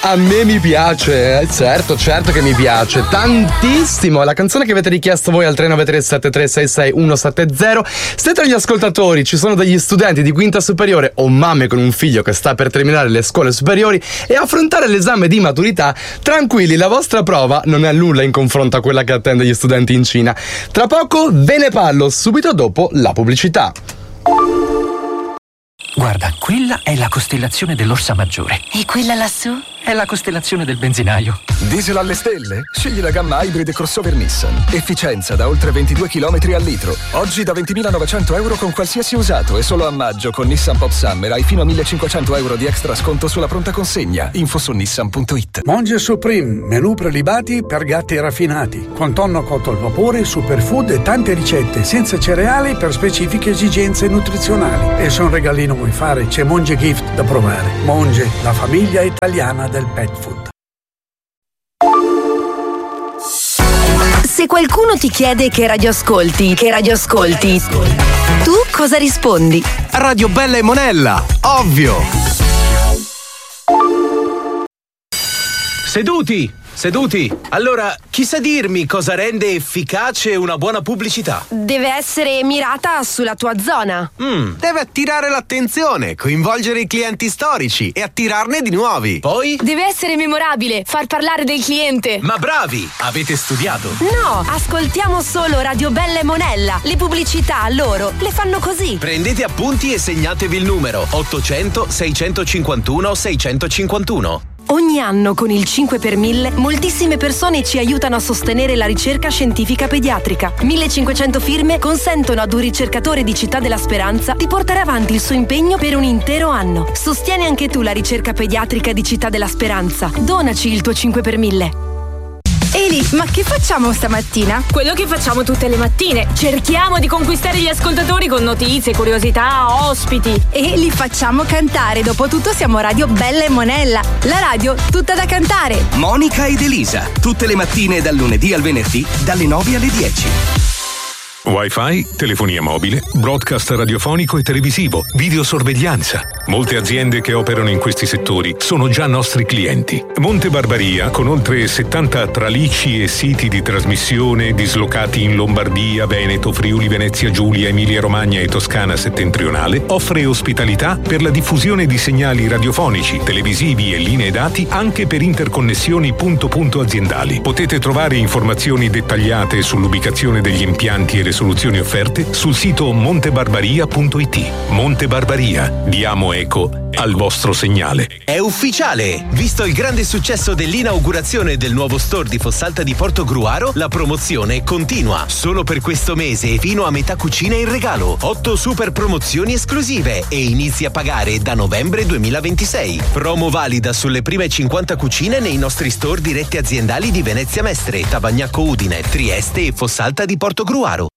A me mi piace, certo che mi piace tantissimo. È la canzone che avete richiesto voi al 393-7366170. Se tra gli ascoltatori ci sono degli studenti di quinta superiore o mamme con un figlio che sta per terminare le scuole superiori e affrontare l'esame di maturità, tranquilli, la vostra prova non è nulla in confronto a quella che attende gli studenti in Cina. Tra poco ve ne parlo, subito dopo la pubblicità. Guarda, quella è la costellazione dell'Orsa Maggiore. E quella lassù? È la costellazione del benzinaio. Diesel alle stelle? Scegli la gamma Hybrid crossover Nissan. Efficienza da oltre 22 km al litro. Oggi da 20.900 euro con qualsiasi usato e solo a maggio con Nissan Pop Summer hai fino a 1.500 euro di extra sconto sulla pronta consegna. Info su nissan.it. Monge Supreme, menù prelibati per gatti raffinati, con tonno cotto al vapore, superfood e tante ricette senza cereali per specifiche esigenze nutrizionali. E se un regalino vuoi fare, c'è Monge Gift da provare. Monge, la famiglia italiana del pet food. Se qualcuno ti chiede che radio ascolti, tu cosa rispondi? Radio Bella e Monella, ovvio! Seduti! Allora, chi sa dirmi cosa rende efficace una buona pubblicità? Deve essere mirata sulla tua zona. Deve attirare l'attenzione, coinvolgere i clienti storici e attirarne di nuovi. Poi? Deve essere memorabile, far parlare del cliente. Ma bravi! Avete studiato? No, ascoltiamo solo Radio Bella e Monella. Le pubblicità loro le fanno così. Prendete appunti e segnatevi il numero 800 651 651. Ogni anno con il 5 per 1000 moltissime persone ci aiutano a sostenere la ricerca scientifica pediatrica. 1500 firme consentono ad un ricercatore di Città della Speranza di portare avanti il suo impegno per un intero anno. Sostieni anche tu la ricerca pediatrica di Città della Speranza. Donaci il tuo 5 per 1000. Eli, ma che facciamo stamattina? Quello che facciamo tutte le mattine. Cerchiamo di conquistare gli ascoltatori con notizie, curiosità, ospiti. E li facciamo cantare. Dopotutto siamo Radio Bella e Monella. La radio tutta da cantare. Monica ed Elisa. Tutte le mattine dal lunedì al venerdì, dalle 9 alle 10. Wi-Fi, telefonia mobile, broadcast radiofonico e televisivo, videosorveglianza. Molte aziende che operano in questi settori sono già nostri clienti. Monte Barbaria, con oltre 70 tralicci e siti di trasmissione dislocati in Lombardia, Veneto, Friuli, Venezia Giulia, Emilia Romagna e Toscana settentrionale, offre ospitalità per la diffusione di segnali radiofonici, televisivi e linee dati anche per interconnessioni punto-punto aziendali. Potete trovare informazioni dettagliate sull'ubicazione degli impianti e le soluzioni offerte sul sito montebarbaria.it. Monte Barbaria, diamo eco al vostro segnale. È ufficiale! Visto il grande successo dell'inaugurazione del nuovo store di Fossalta di Portogruaro, la promozione continua. Solo per questo mese e fino a metà cucina in regalo. 8 super promozioni esclusive e inizi a pagare da novembre 2026. Promo valida sulle prime 50 cucine nei nostri store diretti aziendali di Venezia Mestre, Tavagnacco Udine, Trieste e Fossalta di Portogruaro.